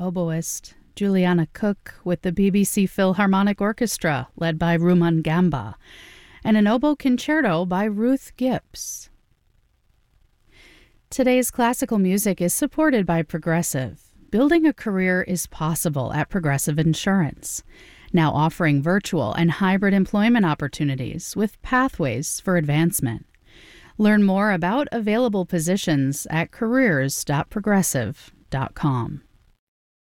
oboist Juliana Cook with the BBC Philharmonic Orchestra, led by Ruman Gamba, and an oboe concerto by Ruth Gibbs. Today's classical music is supported by Progressive. Building a career is possible at Progressive Insurance, now offering virtual and hybrid employment opportunities with pathways for advancement. Learn more about available positions at careers.progressive.com.